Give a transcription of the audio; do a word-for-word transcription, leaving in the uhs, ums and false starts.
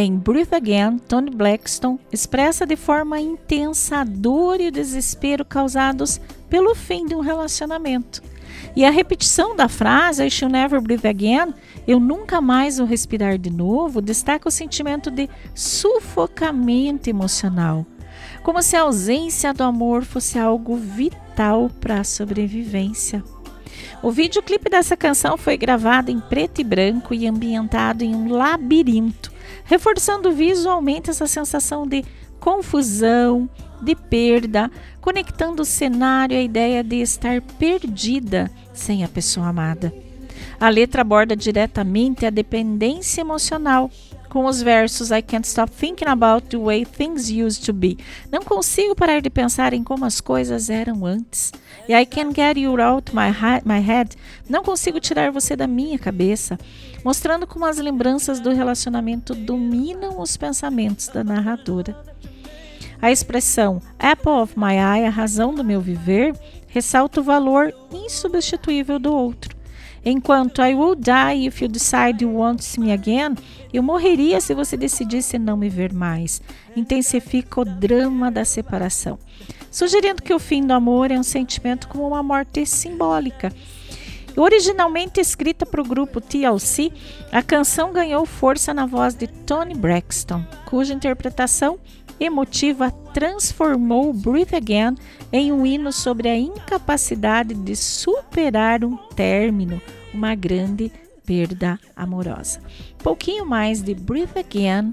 Em Breathe Again, Toni Braxton expressa de forma intensa a dor e o desespero causados pelo fim de um relacionamento. E a repetição da frase, I shall never breathe again, eu nunca mais vou respirar de novo, destaca o sentimento de sufocamento emocional, como se a ausência do amor fosse algo vital para a sobrevivência. O videoclipe dessa canção foi gravado em preto e branco e ambientado em um labirinto, reforçando visualmente essa sensação de confusão, de perda, conectando o cenário à ideia de estar perdida sem a pessoa amada. A letra aborda diretamente a dependência emocional, com os versos I can't stop thinking about the way things used to be. Não consigo parar de pensar em como as coisas eram antes. E I can't get you out my, my head. Não consigo tirar você da minha cabeça. Mostrando como as lembranças do relacionamento dominam os pensamentos da narradora. A expressão Apple of my eye, a razão do meu viver, ressalta o valor insubstituível do outro. Enquanto I will die if you decide you want to see me again, eu morreria se você decidisse não me ver mais. Intensifica o drama da separação, sugerindo que o fim do amor é um sentimento como uma morte simbólica. Originalmente escrita para o grupo T L C, a canção ganhou força na voz de Toni Braxton, cuja interpretação emotiva transformou Breathe Again em um hino sobre a incapacidade de superar um término, uma grande perda amorosa. Um pouquinho mais de Breathe Again